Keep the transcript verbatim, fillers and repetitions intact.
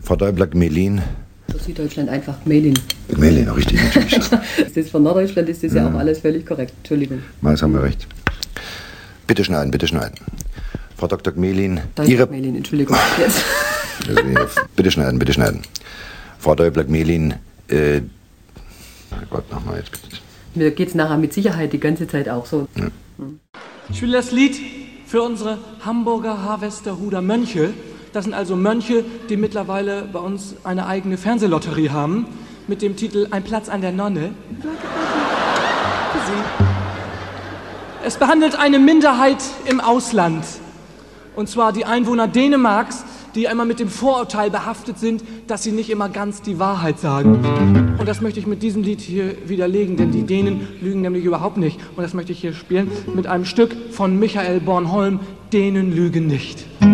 Frau Däubler, Gmelin. Für Süddeutschland einfach Gmelin. Gmelin, auch richtig, natürlich. Ist das für Norddeutschland ist das ja. ja auch alles völlig korrekt. Entschuldigung. Meines haben wir recht. Bitte schneiden, bitte schneiden. Frau Doktor Gmelin. Ihre Gmelin, Entschuldigung. Jetzt. Bitte schneiden, bitte schneiden. Frau Däubler, Gmelin. Äh, oh Gott, nochmal jetzt bitte. Mir geht's nachher mit Sicherheit die ganze Zeit auch so. Ja. Ich will das Lied für unsere Hamburger Harvesterhuder Mönche. Das sind also Mönche, die mittlerweile bei uns eine eigene Fernsehlotterie haben, mit dem Titel Ein Platz an der Nonne. Es behandelt eine Minderheit im Ausland, und zwar die Einwohner Dänemarks, die immer mit dem Vorurteil behaftet sind, dass sie nicht immer ganz die Wahrheit sagen. Und das möchte ich mit diesem Lied hier widerlegen, denn die Dänen lügen nämlich überhaupt nicht. Und das möchte ich hier spielen mit einem Stück von Michael Bornholm, Dänen lügen nicht.